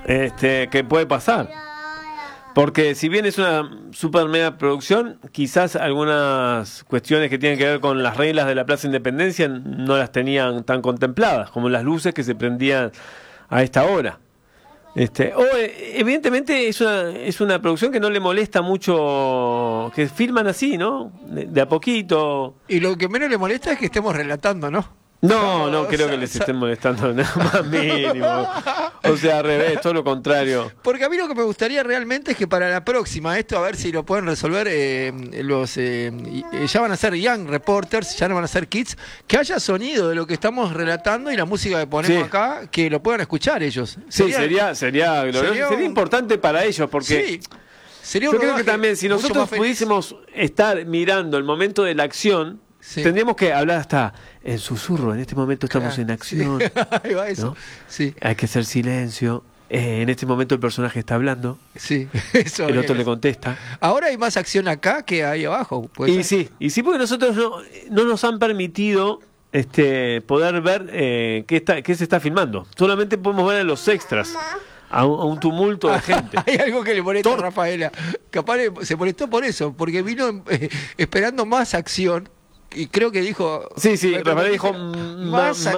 que puede pasar. Porque si bien es una super mega producción, quizás algunas cuestiones que tienen que ver con las reglas de la Plaza Independencia no las tenían tan contempladas, como las luces que se prendían a esta hora. Evidentemente es una producción que no le molesta mucho, que filman así, ¿no? De a poquito. Y lo que menos le molesta es que estemos relatando, ¿no? No creo que les estén molestando nada más mínimo. O sea, al revés, todo lo contrario. Porque a mí lo que me gustaría realmente es que para la próxima, esto a ver si lo pueden resolver ya van a ser Young Reporters, ya no van a ser Kids, que haya sonido de lo que estamos relatando y la música que ponemos acá, que lo puedan escuchar ellos. Sería glorioso, sería importante para ellos, porque sería yo creo que también si nosotros pudiésemos estar mirando el momento de la acción, tendríamos que hablar hasta en susurro. En este momento estamos en acción. Ahí va eso. ¿No? Hay que hacer silencio. En este momento el personaje está hablando. Eso el otro le contesta. Ahora hay más acción acá que ahí abajo. Y sí, porque nosotros no nos han permitido poder ver qué se está filmando. Solamente podemos ver en los extras. A un tumulto de gente. Hay algo que le molesta a Rafaela. Capaz se molestó por eso, porque vino esperando más acción. Y creo que dijo... Sí, Rafael dijo... Más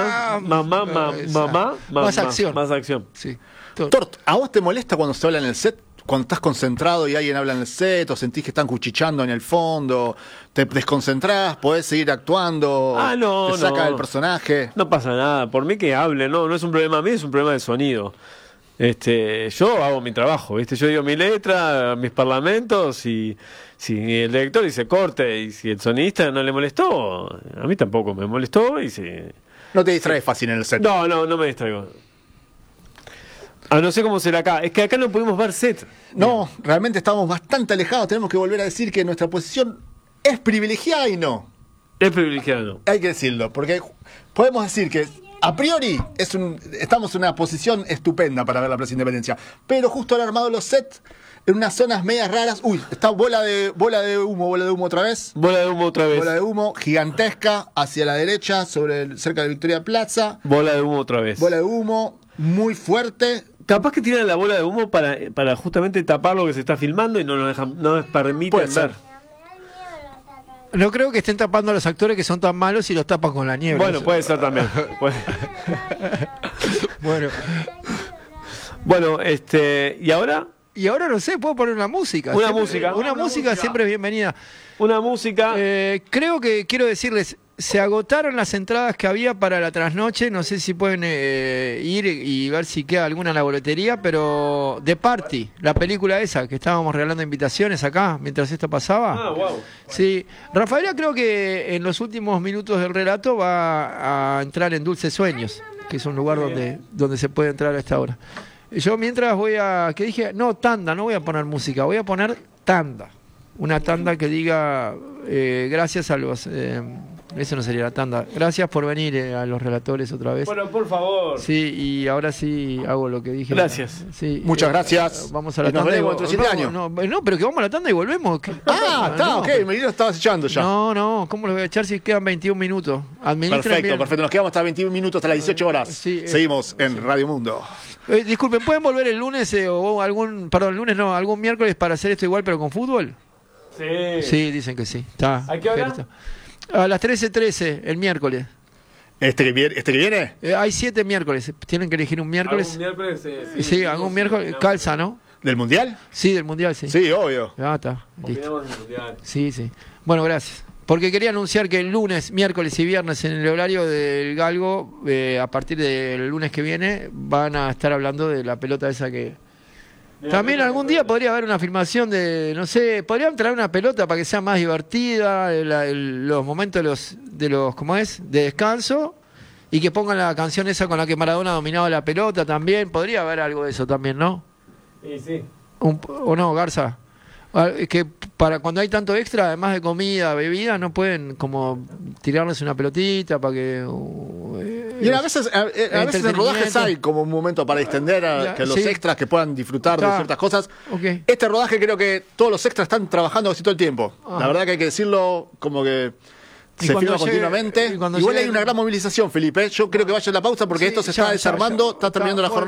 acción. Más acción. Sí. Tort, ¿a vos te molesta cuando se habla en el set? Cuando estás concentrado y alguien habla en el set, o sentís que están cuchicheando en el fondo, te desconcentrás, podés seguir actuando, te saca del personaje. No pasa nada, por mí que hable, no es un problema mío, es un problema de sonido. Yo hago mi trabajo, ¿viste? Yo digo mi letra, mis parlamentos, y si el director dice corte y si el sonista no le molestó, a mí tampoco me molestó. No te distraes fácil en el set. No me distraigo. No sé cómo será acá. Es que acá no pudimos ver set. No, realmente estamos bastante alejados. Tenemos que volver a decir que nuestra posición es privilegiada y no. Es privilegiado. Hay que decirlo, porque podemos decir que a priori estamos en una posición estupenda para ver la Plaza Independencia. Pero justo al armado los sets, en unas zonas medias raras. Uy, está bola de humo otra vez. Bola de humo otra vez. Bola de humo gigantesca hacia la derecha, cerca de Victoria Plaza. Bola de humo otra vez. Bola de humo muy fuerte. Capaz que tiran la bola de humo para justamente tapar lo que se está filmando y no nos permiten ver. No creo que estén tapando a los actores que son tan malos y los tapan con la niebla. Bueno, puede ser también. Bueno, ¿y ahora? Y ahora no sé, puedo poner una música. Una música siempre es bienvenida. Una música. Creo que quiero decirles, se agotaron las entradas que había para la trasnoche. No sé si pueden ir y ver si queda alguna en la boletería, pero The Party, la película esa que estábamos regalando invitaciones acá mientras esto pasaba. Wow. Sí, Rafaela creo que en los últimos minutos del relato va a entrar en Dulces Sueños, que es un lugar donde se puede entrar a esta hora. Yo mientras tanda, no voy a poner música, voy a poner tanda. Una tanda que diga gracias a los... eso no sería la tanda. Gracias por venir a los relatores otra vez. Bueno, por favor. Sí, y ahora sí hago lo que dije. Gracias. Sí, muchas gracias. Vamos a la tanda. Nos veremos dentro de 7 años. No, pero que vamos a la tanda y volvemos. Ok, me lo estabas echando ya. No, ¿cómo lo voy a echar si quedan 21 minutos? Perfecto. Nos quedamos hasta 21 minutos, hasta las 18 horas. Seguimos en Radio Mundo. Disculpen, ¿pueden volver el lunes algún miércoles para hacer esto igual pero con fútbol? Sí, dicen que sí. ¿A qué hora? A las 13:13, el miércoles. ¿Este que viene? Hay 7 miércoles. Tienen que elegir un miércoles. ¿Algún miércoles? Sí, algún miércoles. Calza, ¿no? ¿Del Mundial? Sí, del Mundial, sí. Sí, obvio. Está. Listo. Sí. Bueno, gracias. Porque quería anunciar que el lunes, miércoles y viernes en el horario del Galgo, a partir del lunes que viene, van a estar hablando de la pelota esa que... También algún día podría haber una filmación de, no sé, podrían traer una pelota para que sea más divertida, los momentos de los ¿cómo es? De descanso, y que pongan la canción esa con la que Maradona dominaba la pelota también. Podría haber algo de eso también, ¿no? Sí. ¿O no, Garza? Que para cuando hay tanto extra, además de comida, bebida, no pueden como tirarles una pelotita para que... Y a veces en rodajes hay como un momento para extender que los extras que puedan disfrutar de ciertas cosas. Este rodaje creo que todos los extras están trabajando casi todo el tiempo. La verdad que hay que decirlo, como que se filma continuamente. Igual hay una gran movilización, Felipe. Yo creo que vaya a la pausa porque esto se está desarmando, está terminando la jornada.